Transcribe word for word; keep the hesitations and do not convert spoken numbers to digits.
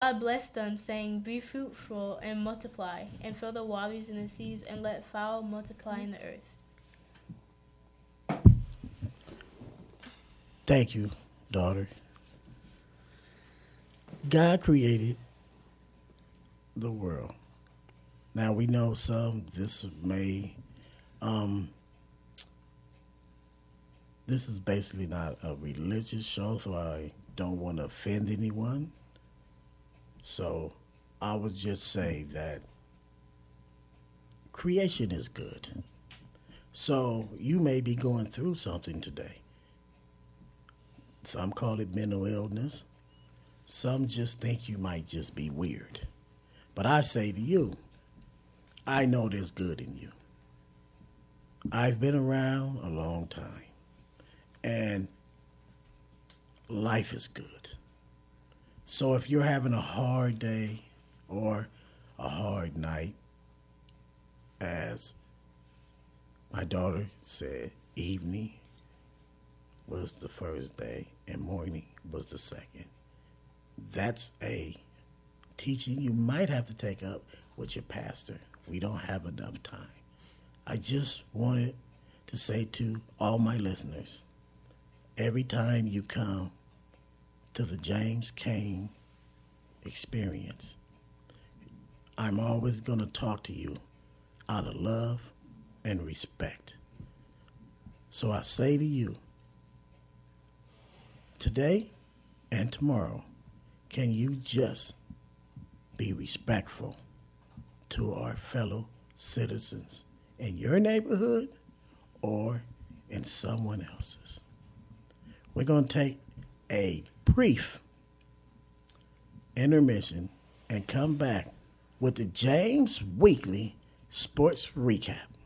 I blessed them, saying, Be fruitful and multiply, and fill the waters and the seas, and let fowl multiply in the earth. Thank you, daughter. God created the world. Now we know some, this may, um, this is basically not a religious show, so I don't want to offend anyone. So I would just say that creation is good. So you may be going through something today. Some call it mental illness. Some just think you might just be weird. But I say to you, I know there's good in you. I've been around a long time, and life is good. So if you're having a hard day or a hard night, as my daughter said, evening was the first day and morning was the second. That's a teaching you might have to take up with your pastor. We don't have enough time. I just wanted to say to all my listeners, every time you come to the James Cain experience, I'm always going to talk to you out of love and respect. So I say to you, today and tomorrow, can you just be respectful to our fellow citizens in your neighborhood or in someone else's? We're going to take a brief intermission and come back with the James Weekly Sports Recap.